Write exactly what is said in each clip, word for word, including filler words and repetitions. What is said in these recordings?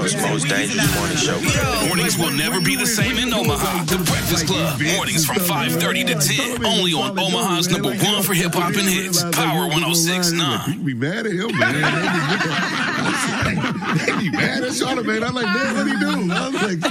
Tomorrow's most dangerous morning show. Mornings will never be the same in Omaha. The Breakfast Club. Mornings from five thirty to ten. Only on Omaha's number one for hip hop and hits. Power one oh six point nine. You be mad at him, man. They be mad at Charlamagne. I'm like, man, what he do? I was like,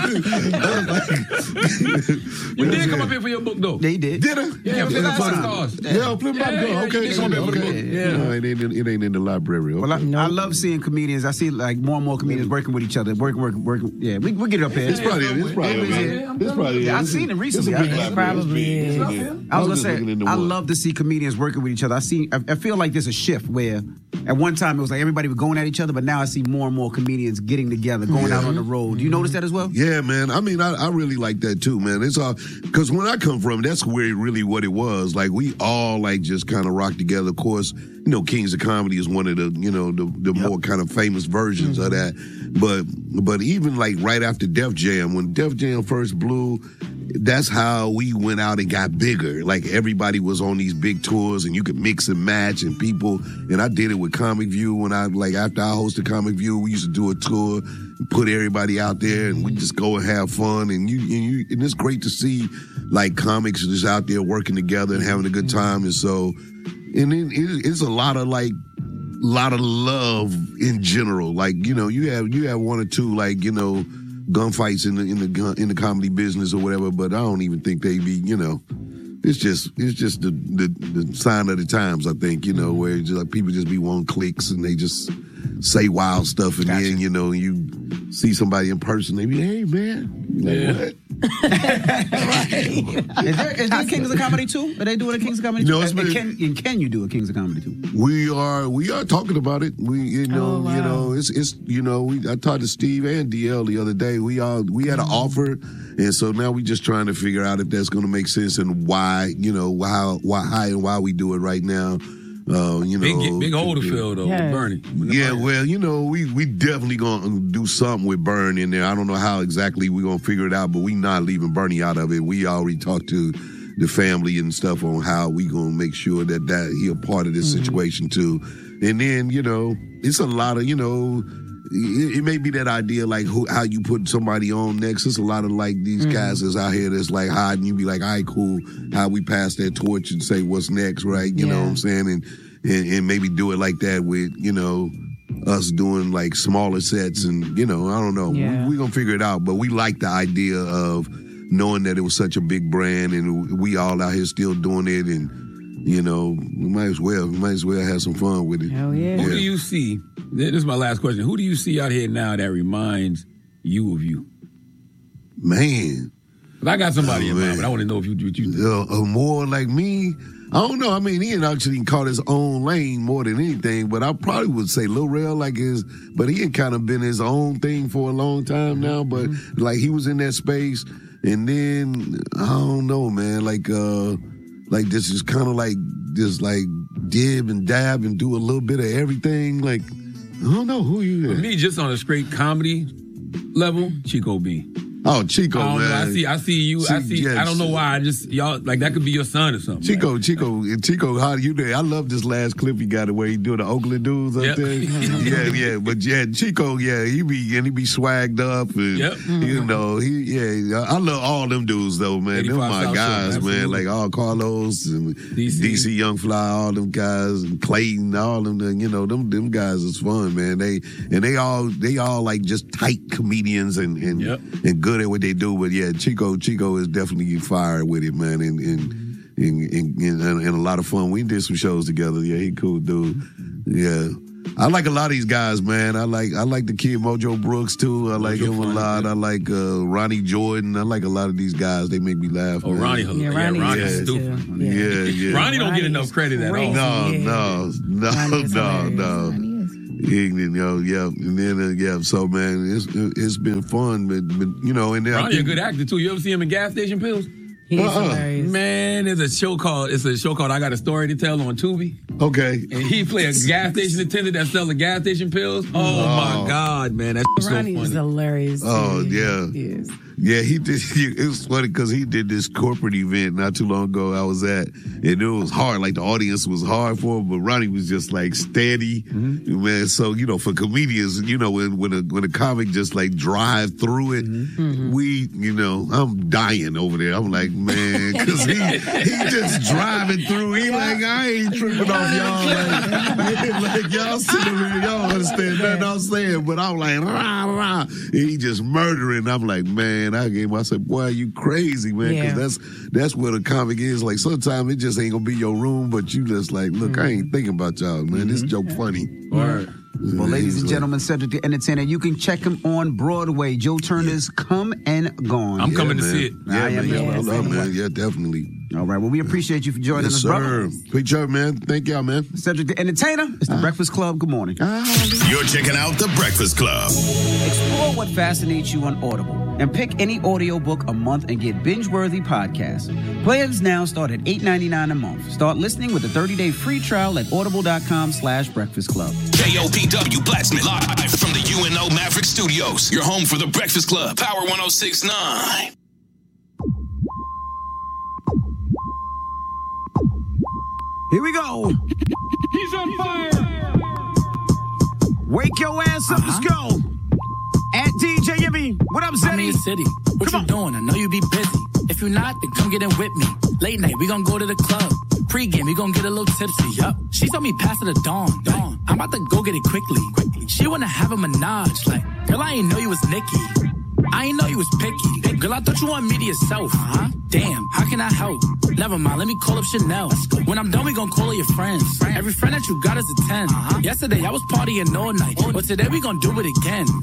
you did come up here for your book, though. They did. Did I? Yeah, Flip Five Stars. Yeah, Flip Five Stars. Okay, you did come up here for the book. yeah. No, it ain't, in, it ain't in the library. Okay. Well, I, I love seeing comedians. I see like more and more comedians working with each other. Working, working, working. Yeah, we we get it up here. It's probably, it's probably, it's yeah. probably. Yeah, I've seen it recently. It's probably. I was gonna say, I love to see comedians working with each other. I see. I, I feel like there's a shift where at one time it was like everybody was going at each other, but now I see more and more comedians getting together, going yeah. out on the road. Do you notice that as well? Yeah, man. I mean, I, I really like that too, man. It's all because when I come from, that's where really what it was. Like we all like just kind of rock together. Of course, you know, Kings of Comedy is one of the you know the, the yep. more kind of famous versions mm-hmm. of that. But but even like right after Def Jam, when Def Jam first blew, that's how we went out and got bigger. Like everybody was on these big tours and you could mix and match and people, and I did it with Comic View when I, like after I hosted Comic View, we used to do a tour, put everybody out there and we just go and have fun. And you, and you, and it's great to see like comics just out there working together and having a good time. And so, and it, it, it's a lot of like, lot of love in general. Like, you know, you have, you have one or two like, you know, gunfights in the in the gun, in the comedy business or whatever, but I don't even think they be, you know, it's just it's just the the, the sign of the times, I think, you know, where just like people just be one clicks and they just say wild stuff and gotcha. Then, you know, you see somebody in person, they be, hey man, like, yeah. what? Is there, is there Kings of Comedy too? Are they doing a Kings of Comedy too? No, and, and, can, and can you do a Kings of Comedy too? We are we are talking about it. We you know oh, wow. you know it's it's you know we I talked to Steve and D L the other day. We all we had an offer, and so now we just trying to figure out if that's going to make sense and why you know how why how and why we do it right now. Uh, you know, big, big Holyfield though, yes. with Bernie. Yeah, well, you know, we we definitely gonna do something with Bernie in there. I don't know how exactly we're gonna figure it out, but we not leaving Bernie out of it. We already talked to the family and stuff on how we gonna make sure that that he a part of this mm-hmm. situation too. And then, you know, it's a lot of, you know, it, it may be that idea like who, how you put somebody on next. It's a lot of like these mm-hmm. guys that's out here that's like hiding. You be like, all right, cool. How we pass that torch and say what's next, right? You yeah. know what I'm saying? And, and and maybe do it like that with, you know, us doing like smaller sets and, you know, I don't know. Yeah. We, we gonna figure it out. But we like the idea of knowing that it was such a big brand and we all out here still doing it and, you know, we might as well, we might as well have some fun with it. Hell yeah. Who yeah. do you see, this is my last question, who do you see out here now that reminds you of you? Man. I got somebody oh, in man. mind, but I want to know if you, what you think. Uh, uh, more like me, I don't know. I mean, he actually caught his own lane more than anything, but I probably would say Lil Rel like his, but he had kind of been his own thing for a long time now, but mm-hmm. like he was in that space. And then, I don't know, man, like, uh, like this is kind of like, just like dib and dab and do a little bit of everything. Like, I don't know who you is. For me, just on a straight comedy level, Chico B. Oh, Chico, I man. Know, I see, I see you. See, I see. yes. I don't know why. I just y'all like that could be your son or something. Chico, right? Chico, Chico, how do you do? I love this last clip he got where he do the Oakland dudes up yep. there. yeah, yeah, but yeah, Chico, yeah, he be and he be swagged up and yep. you know he, yeah, I love all them dudes though, man. Them my South guys, Show, man. Like all Carlos and D C. D C Young Fly, all them guys, and Clayton, all them, you know, them them guys is fun, man. They and they all they all like just tight comedians and and yep. and good at what they do. But yeah, Chico, Chico is definitely fire with it, man, and and, and, and, and, and a lot of fun. We did some shows together. Yeah, he cool dude. Yeah, I like a lot of these guys, man. I like I like the kid Mojo Brooks too. I like Mojo him a lot. man. I like uh, Ronnie Jordan. I like a lot of these guys. They make me laugh. Oh, man. Ronnie, yeah, yeah, Ronnie Ronnie's yeah. stupid. Yeah, yeah. yeah. Ronnie don't Ronnie get enough credit at all. crazy. No, Yeah. no, no, no, no. Yeah, you know, yeah, and then uh, yeah. So man, it's it's been fun, but, but you know, and then Ronnie I think, a good actor too. You ever see him in Gas Station Pills? He's Uh-uh. hilarious. Man, there's a show called it's a show called I Got a Story to Tell on Tubi. Okay. And he play a gas station attendant that sells the gas station pills. Oh, oh. my God, man. That's so Ronnie funny. is hilarious. Oh, yeah. Yes. Yeah, he did. It was funny because he did this corporate event not too long ago I was at, and it was hard. Like, the audience was hard for him, but Ronnie was just, like, steady. Mm-hmm. Man, so, you know, for comedians, you know, when when a, when a comic just, like, drive through it, mm-hmm. we, you know, I'm dying over there. I'm like, man, because he, he just driving through. He like, I ain't tripping off y'all. Like, like y'all sitting there, y'all understand nothing I'm saying, but I'm like, rah, rah. And he just murdering. I'm like, man, I gave him, I said, boy, you crazy, man, because yeah. that's that's what a comic is. Like, sometimes it just ain't gonna be your room, but you just like, look, mm-hmm. I ain't thinking about y'all, man. Mm-hmm. This joke funny. All right. Well, ladies and gentlemen, Cedric the Entertainer, you can check him on Broadway. Joe Turner's yeah. Come and Gone. I'm yeah, coming man. to see it. Yeah, I am man. as well. Yeah, man. Yeah, definitely. All right. Well, we appreciate you for joining yes, us, sir. brother. Big up, man. Thank y'all, man. Cedric the Entertainer. It's the uh, Breakfast Club. Good morning. Uh, You're checking out the Breakfast Club. Explore what fascinates you on Audible and pick any audiobook a month and get binge-worthy podcasts. Plans now start at eight ninety-nine a month. Start listening with a thirty-day free trial at audible.com slash breakfast club. K O P W Blacksmith, live from the U N O Maverick Studios. Your home for the Breakfast Club. Power one oh six point nine. Here we go. He's on fire. Wake your ass up. Uh-huh. Let's go. At D J Yimmy. What up, Zeddy? I'm in your city. What come you on. doing? I know you be busy. If you're not, then come get in with me. Late night, we gon' go to the club. Pre-game, we gon' get a little tipsy. Yup. She told me pass it at dawn. Dawn. I'm about to go get it quickly. Quickly. She wanna have a menage. Like, girl, I ain't know you was Nikki. I ain't know you was picky. Girl, I thought you wanted me to yourself. Uh-huh. Damn, how can I help? Never mind, let me call up Chanel. When I'm done, we gon' call all your friends. Every friend that you got is a ten. Uh-huh. Yesterday, I was partying all night. But today, we gon' do it again.